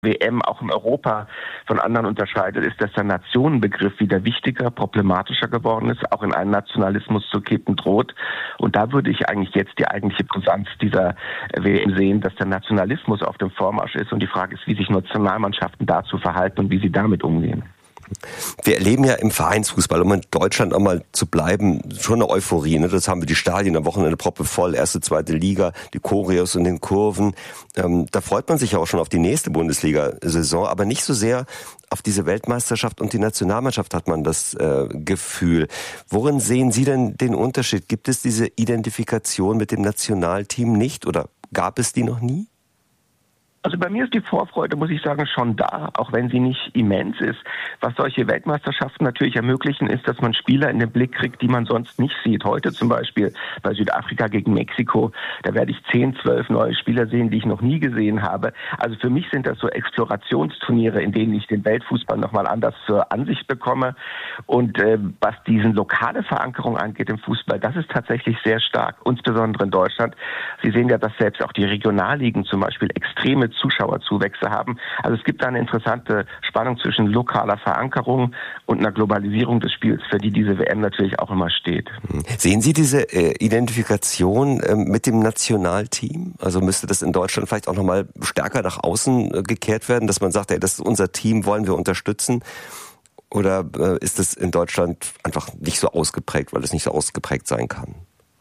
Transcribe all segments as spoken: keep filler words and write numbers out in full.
W M auch in Europa von anderen unterscheidet, ist, dass der Nationenbegriff wieder wichtiger, problematischer geworden ist, auch in einen Nationalismus zu kippen droht. Und da würde ich eigentlich jetzt die eigentliche Brisanz dieser W M sehen, dass der Nationalismus auf dem Vormarsch ist. Und die Frage ist, wie sich Nationalmannschaften dazu verhalten und wie sie damit umgehen. Wir erleben ja im Vereinsfußball, um in Deutschland auch mal zu bleiben, schon eine Euphorie. Ne? Das haben wir die Stadien am Wochenende proppevoll, erste, zweite Liga, die Choreos und den Kurven. Ähm, da freut man sich ja auch schon auf die nächste Bundesliga-Saison, aber nicht so sehr auf diese Weltmeisterschaft und die Nationalmannschaft hat man das äh, Gefühl. Worin sehen Sie denn den Unterschied? Gibt es diese Identifikation mit dem Nationalteam nicht oder gab es die noch nie? Also bei mir ist die Vorfreude, muss ich sagen, schon da, auch wenn sie nicht immens ist. Was solche Weltmeisterschaften natürlich ermöglichen, ist, dass man Spieler in den Blick kriegt, die man sonst nicht sieht. Heute zum Beispiel bei Südafrika gegen Mexiko, da werde ich zehn, zwölf neue Spieler sehen, die ich noch nie gesehen habe. Also für mich sind das so Explorationsturniere, in denen ich den Weltfußball nochmal anders zur Ansicht bekomme. Und äh, was diesen lokale Verankerung angeht im Fußball, das ist tatsächlich sehr stark, insbesondere in Deutschland. Sie sehen ja, dass selbst auch die Regionalligen zum Beispiel extreme Zuschauerzuwächse haben. Also es gibt da eine interessante Spannung zwischen lokaler Verankerung und einer Globalisierung des Spiels, für die diese W M natürlich auch immer steht. Sehen Sie diese äh, Identifikation äh, mit dem Nationalteam? Also müsste das in Deutschland vielleicht auch nochmal stärker nach außen äh, gekehrt werden, dass man sagt, ey, das ist unser Team, wollen wir unterstützen? Oder äh, ist es in Deutschland einfach nicht so ausgeprägt, weil es nicht so ausgeprägt sein kann?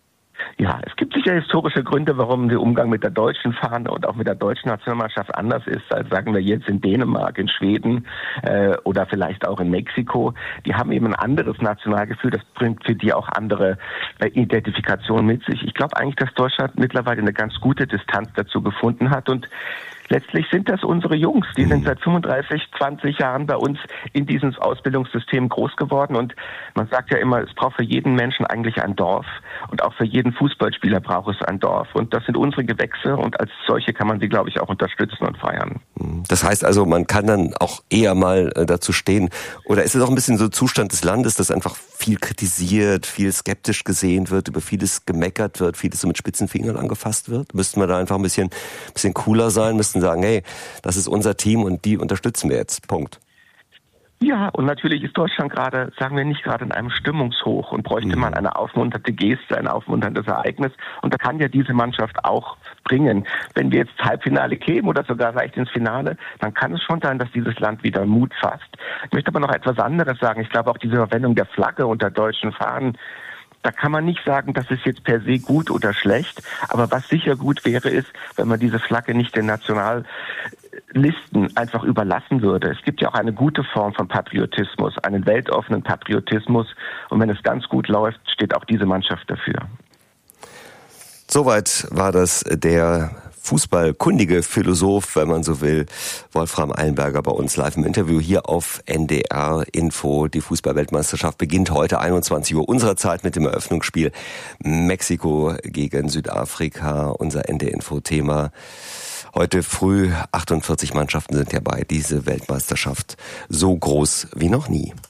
Ja, es gibt sicher historische Gründe, warum der Umgang mit der deutschen Fahne und auch mit der deutschen Nationalmannschaft anders ist, als sagen wir jetzt in Dänemark, in Schweden äh, oder vielleicht auch in Mexiko. Die haben eben ein anderes Nationalgefühl, das bringt für die auch andere äh, Identifikation mit sich. Ich glaube eigentlich, dass Deutschland mittlerweile eine ganz gute Distanz dazu gefunden hat und letztlich sind das unsere Jungs, die sind seit fünfunddreißig, zwanzig Jahren bei uns in diesem Ausbildungssystem groß geworden und man sagt ja immer, es braucht für jeden Menschen eigentlich ein Dorf und auch für jeden Fußballspieler braucht es ein Dorf und das sind unsere Gewächse und als solche kann man sie, glaube ich, auch unterstützen und feiern. Das heißt also, man kann dann auch eher mal dazu stehen oder ist es auch ein bisschen so Zustand des Landes, dass einfach viel kritisiert, viel skeptisch gesehen wird, über vieles gemeckert wird, vieles so mit spitzen Fingern angefasst wird? Müssten wir da einfach ein bisschen, bisschen cooler sein, müssten sagen, hey, das ist unser Team und die unterstützen wir jetzt. Punkt. Ja, und natürlich ist Deutschland gerade, sagen wir nicht gerade in einem Stimmungshoch und bräuchte man eine aufmunternde Geste, ein aufmunterndes Ereignis. Und da kann ja diese Mannschaft auch bringen. Wenn wir jetzt Halbfinale kämen oder sogar vielleicht ins Finale, dann kann es schon sein, dass dieses Land wieder Mut fasst. Ich möchte aber noch etwas anderes sagen. Ich glaube auch diese Verwendung der Flagge unter deutschen Fahnen, da kann man nicht sagen, das ist jetzt per se gut oder schlecht. Aber was sicher gut wäre, ist, wenn man diese Flagge nicht den Nationallisten einfach überlassen würde. Es gibt ja auch eine gute Form von Patriotismus, einen weltoffenen Patriotismus. Und wenn es ganz gut läuft, steht auch diese Mannschaft dafür. Soweit war das der fußballkundige Philosoph, wenn man so will, Wolfram Eilenberger bei uns live im Interview hier auf N D R Info. Die Fußball-Weltmeisterschaft beginnt heute einundzwanzig Uhr unserer Zeit mit dem Eröffnungsspiel Mexiko gegen Südafrika. Unser N D R Info-Thema heute früh. achtundvierzig Mannschaften sind dabei. Diese Weltmeisterschaft so groß wie noch nie.